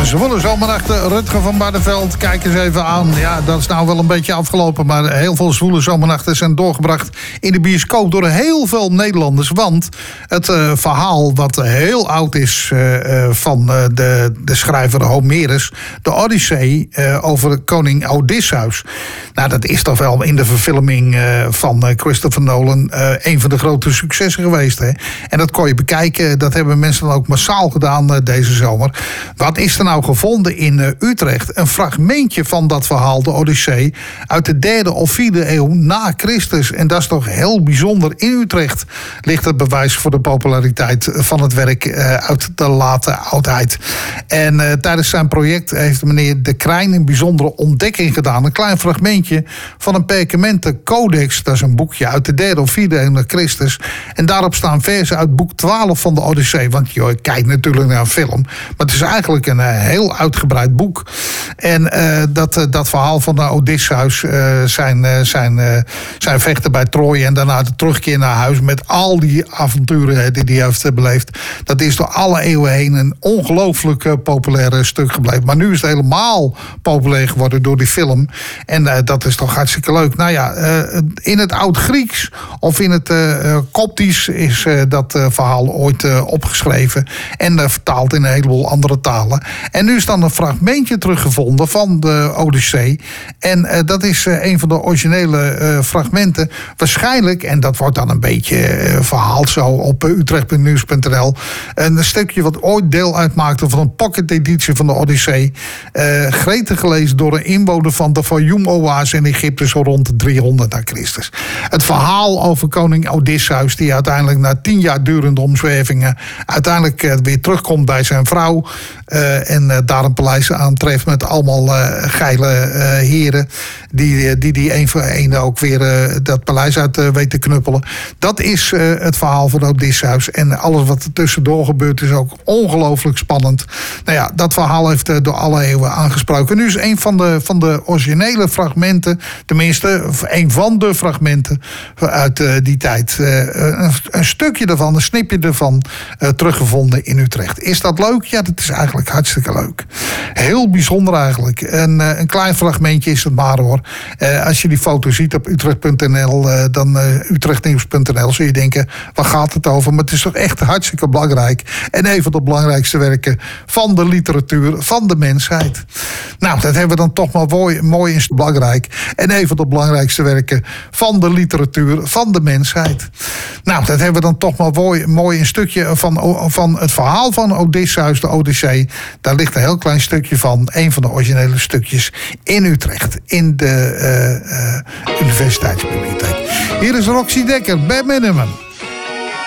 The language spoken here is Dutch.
Zwolle zomernachten, Rutger van Barneveld. Kijk eens even aan. Ja, dat is nou wel een beetje afgelopen. Maar heel veel zwoele zomernachten zijn doorgebracht in de bioscoop door heel veel Nederlanders. Want het verhaal wat heel oud is van de schrijver Homerus, de Odyssee over koning Odysseus. Nou, dat is toch wel in de verfilming van Christopher Nolan een van de grote successen geweest. Hè? En dat kon je bekijken. Dat hebben mensen dan ook massaal gedaan deze zomer. Wat is er nou gevonden in Utrecht? Een fragmentje van dat verhaal, de Odyssee, uit de 3e of 4e eeuw na Christus. En dat is toch heel bijzonder. In Utrecht ligt het bewijs voor de populariteit van het werk uit de late oudheid. En tijdens zijn project heeft meneer De Krijn een bijzondere ontdekking gedaan. Een klein fragmentje van een Perkamentencodex. Dat is een boekje uit de 3e of 4e eeuw na Christus. En daarop staan versen uit boek 12 van de Odyssee. Want je kijkt natuurlijk naar een film. Maar het is eigenlijk een heel uitgebreid boek. En dat verhaal van Odysseus, zijn vechten bij Troje en daarna de terugkeer naar huis met al die avonturen die hij heeft beleefd. Dat is door alle eeuwen heen een ongelooflijk populair stuk gebleven. Maar nu is het helemaal populair geworden door die film. En dat is toch hartstikke leuk. Nou ja, in het Oud-Grieks of in het Koptisch is dat verhaal ooit opgeschreven en vertaald in een heleboel andere talen. En nu is dan een fragmentje teruggevonden van de Odyssee. En dat is een van de originele fragmenten. Waarschijnlijk, en dat wordt dan een beetje verhaald zo op utrecht.nieuws.nl, een stukje wat ooit deel uitmaakte van een pocket-editie van de Odyssee. Gretig gelezen door een inwoner van de Fayum-oase in Egypte zo rond 300 na Christus. Het verhaal over koning Odysseus, die uiteindelijk na 10 jaar durende omzwervingen uiteindelijk weer terugkomt bij zijn vrouw. En daar een paleis aantreft met allemaal geile heren. Die één voor één ook weer dat paleis uit weet te knuppelen. Dat is het verhaal van Odysseus. En alles wat er tussendoor gebeurt is ook ongelooflijk spannend. Nou ja, dat verhaal heeft door alle eeuwen aangesproken. Nu is een van de originele fragmenten, tenminste een van de fragmenten uit die tijd. Een stukje ervan, een snipje ervan teruggevonden in Utrecht. Is dat leuk? Ja, dat is eigenlijk hartstikke leuk. Heel bijzonder eigenlijk. Een klein fragmentje is het maar hoor. Als je die foto ziet op utrecht.nl, dan utrechtnieuws.nl, zul je denken, waar gaat het over? Maar het is toch echt hartstikke belangrijk. En een van de belangrijkste werken van de literatuur van de mensheid. Nou, dat hebben we dan toch maar mooi in belangrijk. En een van de belangrijkste werken van de literatuur van de mensheid. Nou, dat hebben we dan toch maar mooi een stukje van het verhaal van Odysseus, de Odyssee. Daar ligt een heel klein stukje van, een van de originele stukjes in Utrecht, in de Universiteitsbibliotheek. Hier is Roxy Dekker bij Minimum.